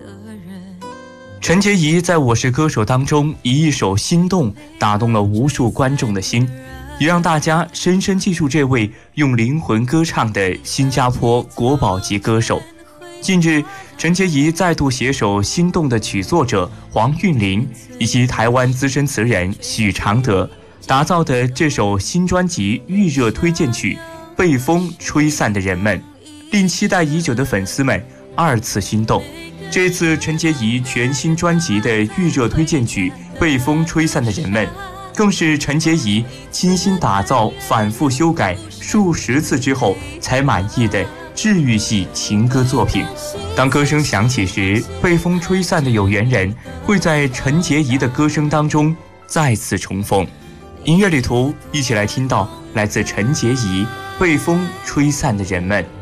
陈洁仪在《我是歌手》当中以一首《心动》打动了无数观众的心，也让大家深深记住这位用灵魂歌唱的新加坡国宝级歌手。近日，陈洁仪再度携手《心动》的曲作者黄韵玲以及台湾资深词人许常德，打造的这首新专辑预热推荐曲《被风吹散的人们》，令期待已久的粉丝们二次心动。这次陈洁仪全新专辑的预热推荐曲《被风吹散的人们》，更是陈洁仪精心打造、反复修改数十次之后才满意的治愈系情歌作品。当歌声响起时，被风吹散的有缘人会在陈洁仪的歌声当中再次重逢。音乐旅途，一起来听到来自陈洁仪《被风吹散的人们》。